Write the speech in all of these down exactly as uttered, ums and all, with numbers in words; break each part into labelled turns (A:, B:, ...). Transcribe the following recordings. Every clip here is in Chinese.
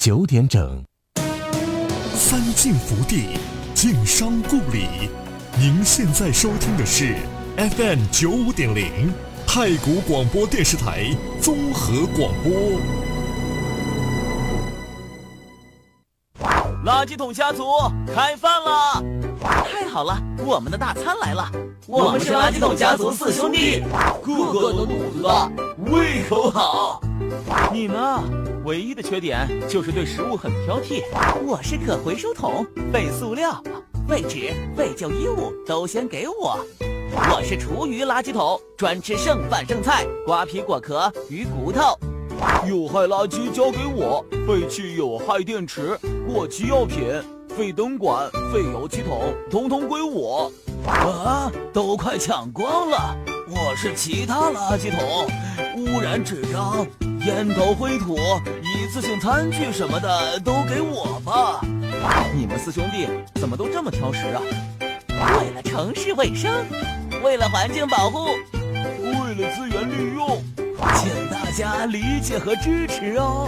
A: 九点整。
B: 三晋福地，晋商故里。您现在收听的是 F M 九五点零太谷广播电视台综合广播。
C: 垃圾桶家族开饭了！太好了，我们的大餐来了！我们是垃圾桶家族四兄弟，个个都肚子大，胃口好。你呢？唯一的缺点就是对食物很挑剔。我是可回收桶，废塑料、废纸、废旧衣物都先给我。我是厨余垃圾桶，专吃剩饭剩菜、瓜皮果壳、鱼骨头。有害垃圾交给我，废弃有害电池、过期药品、废灯管、废油漆桶，统统归我。啊，都快抢光了！我是其他垃圾桶，污染纸张、烟头灰土、一次性餐具什么的都给我吧。你们四兄弟怎么都这么挑食啊？为了城市卫生，为了环境保护，为了资源利用，请大家理解和支持哦。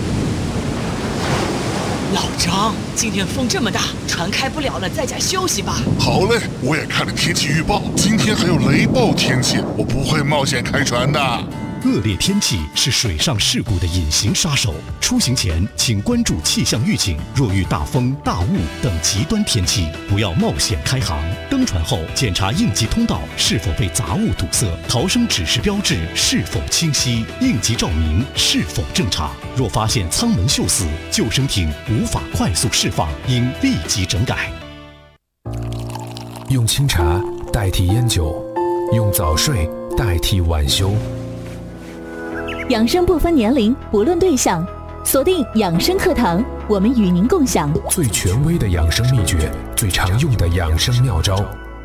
D: 老张，今天风这么大，船开不了了，在家休息吧。
E: 好嘞，我也看了天气预报，今天还有雷暴天气，我不会冒险开船的。
B: 恶劣天气是水上事故的隐形杀手，出行前请关注气象预警，若遇大风、大雾等极端天气，不要冒险开航。登船后检查应急通道是否被杂物堵塞，逃生指示标志是否清晰，应急照明是否正常。若发现舱门锈死，救生艇无法快速释放，应立即整改。
F: 用清茶代替烟酒，用早睡代替晚休。
G: 养生不分年龄，不论对象，锁定养生课堂，我们与您共享
F: 最权威的养生秘诀，最常用的养生妙招。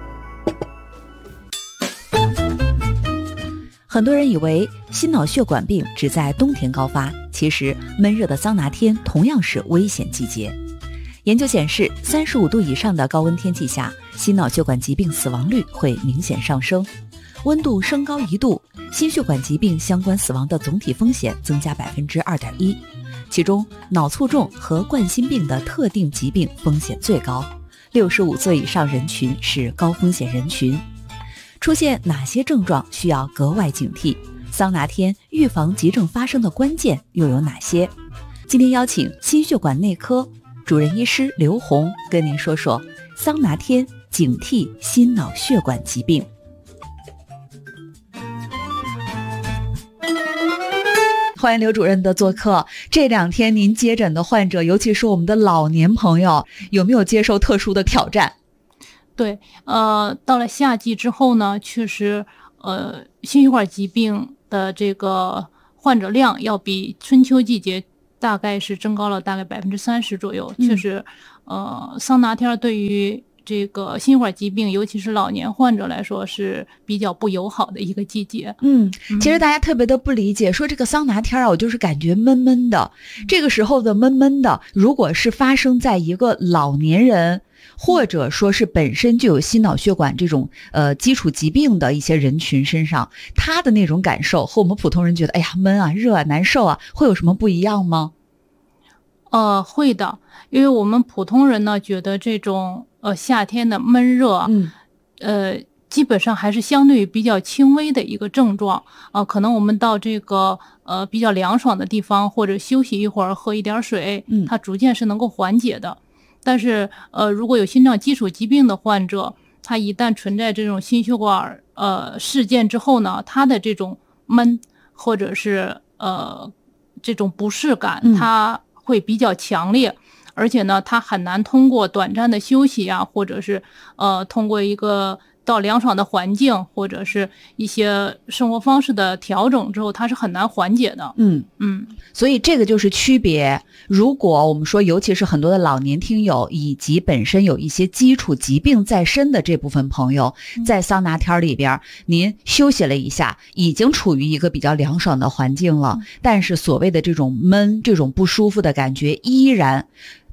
G: 很多人以为心脑血管病只在冬天高发，其实闷热的桑拿天同样是危险季节。研究显示，三十五度以上的高温天气下，心脑血管疾病死亡率会明显上升。温度升高一度，心血管疾病相关死亡的总体风险增加 百分之二点一， 其中脑卒中和冠心病的特定疾病风险最高，六十五岁以上人群是高风险人群。出现哪些症状需要格外警惕？桑拿天预防急症发生的关键又有哪些？今天邀请心血管内科主任医师刘红跟您说说桑拿天警惕心脑血管疾病。欢迎刘主任的做客。这两天您接诊的患者，尤其是我们的老年朋友，有没有接受特殊的挑战？
H: 对，呃，到了夏季之后呢，确实，呃，心血管疾病的这个患者量要比春秋季节大概是增高了大概百分之三十左右。嗯、确实，呃，桑拿天对于这个心血管疾病，尤其是老年患者来说是比较不友好的一个季节。
G: 嗯，其实大家特别的不理解，说这个桑拿天啊，我就是感觉闷闷的。这个时候的闷闷的，如果是发生在一个老年人，或者说是本身就有心脑血管这种呃基础疾病的一些人群身上，他的那种感受和我们普通人觉得哎呀闷啊、热啊、难受啊，会有什么不一样吗？
H: 呃，会的，因为我们普通人呢觉得这种呃夏天的闷热，嗯，呃，基本上还是相对于比较轻微的一个症状啊、呃。可能我们到这个呃比较凉爽的地方，或者休息一会儿，喝一点水，嗯，它逐渐是能够缓解的。但是呃，如果有心脏基础疾病的患者，他一旦存在这种心血管呃事件之后呢，他的这种闷或者是呃这种不适感，嗯、他会比较强烈。而且呢，它很难通过短暂的休息啊，或者是呃通过一个到凉爽的环境，或者是一些生活方式的调整之后，它是很难缓解的。
G: 嗯嗯，所以这个就是区别。如果我们说，尤其是很多的老年听友，以及本身有一些基础疾病在身的这部分朋友，在桑拿天里边，您休息了一下，已经处于一个比较凉爽的环境了，但是所谓的这种闷、这种不舒服的感觉依然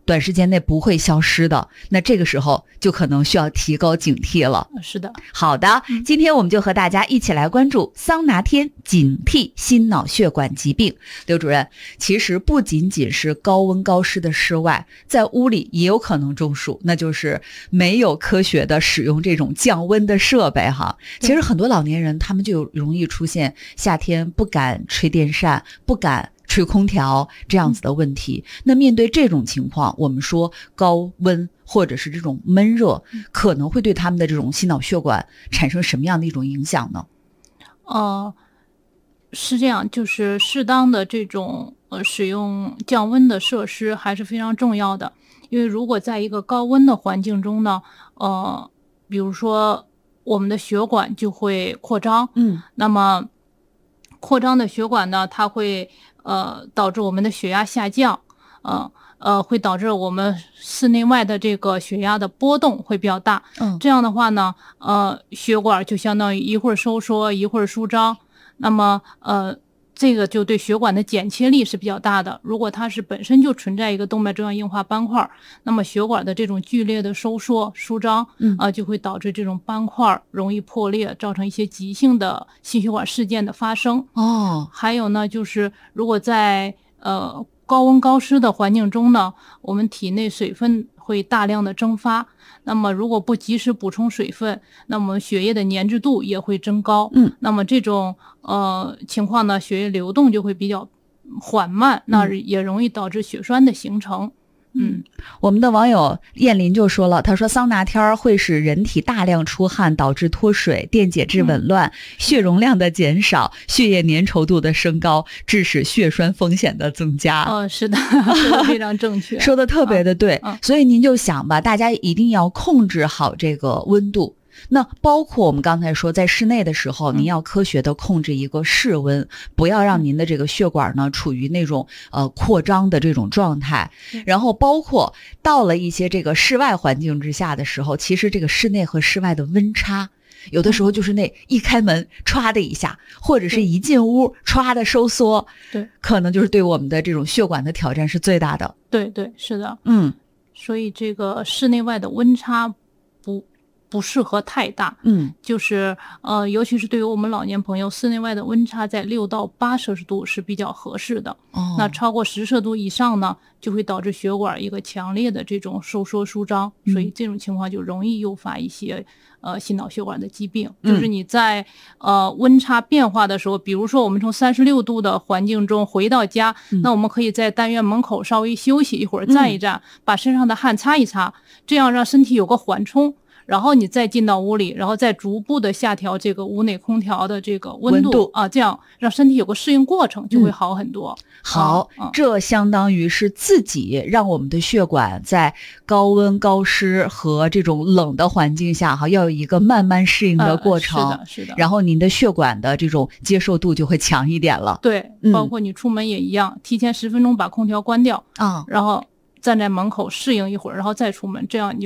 G: 短时间内不会消失的，那这个时候就可能需要提高警惕了。
H: 是的。
G: 好的，今天我们就和大家一起来关注桑拿天警惕心脑血管疾病。刘主任，其实不仅仅是高温高湿的室外，在屋里也有可能中暑，那就是没有科学的使用这种降温的设备哈。其实很多老年人他们就容易出现夏天不敢吹电扇，不敢吹空调这样子的问题。那面对这种情况，我们说高温或者是这种闷热可能会对他们的这种心脑血管产生什么样的一种影响呢？
H: 呃，是这样，就是适当的这种呃使用降温的设施还是非常重要的。因为如果在一个高温的环境中呢，呃，比如说我们的血管就会扩张，嗯，那么扩张的血管呢，它会呃导致我们的血压下降，呃呃会导致我们室内外的这个血压的波动会比较大。嗯，这样的话呢，呃血管就相当于一会儿收缩一会儿舒张，那么呃这个就对血管的剪切力是比较大的。如果它是本身就存在一个动脉粥样硬化斑块，那么血管的这种剧烈的收缩舒张，嗯啊、呃，就会导致这种斑块容易破裂，造成一些急性的心血管事件的发生。哦，还有呢，就是如果在呃高温高湿的环境中呢，我们体内水分会大量的蒸发，那么如果不及时补充水分，那么血液的粘滞度也会增高。嗯，那么这种呃情况呢，血液流动就会比较缓慢，那也容易导致血栓的形成。嗯，
G: 我们的网友燕林就说了，他说桑拿天会使人体大量出汗，导致脱水、电解质紊乱、嗯、血容量的减少、血液粘稠度的升高，致使血栓风险的增加。
H: 哦，是的，说的非常正确，
G: 说的特别的对、啊啊。所以您就想吧，大家一定要控制好这个温度。那包括我们刚才说在室内的时候，您要科学的控制一个室温，不要让您的这个血管呢处于那种呃扩张的这种状态。然后包括到了一些这个室外环境之下的时候，其实这个室内和室外的温差有的时候就是那一开门歘的一下，或者是一进屋歘的收缩，对，可能就是对我们的这种血管的挑战是最大的。
H: 对对，是的。嗯，所以这个室内外的温差不不适合太大，嗯，就是呃，尤其是对于我们老年朋友，室内外的温差在六到八摄氏度是比较合适的。哦，那超过十摄氏度以上呢，就会导致血管一个强烈的这种收缩舒张，嗯、所以这种情况就容易诱发一些呃心脑血管的疾病。嗯、就是你在呃温差变化的时候，比如说我们从三十六度的环境中回到家，嗯、那我们可以在单元门口稍微休息一会儿，站一站，嗯、把身上的汗擦一擦，这样让身体有个缓冲。然后你再进到屋里，然后再逐步的下调这个屋内空调的这个温度, 温度啊，这样让身体有个适应过程，就会好很多。嗯、
G: 好、啊，这相当于是自己让我们的血管在高温高湿和这种冷的环境下哈，要有一个慢慢适应的过程。
H: 呃、是的，是的。
G: 然后您的血管的这种接受度就会强一点了。
H: 对，嗯、包括你出门也一样，提前十分钟把空调关掉啊，然后站在门口适应一会儿，然后再出门，这样你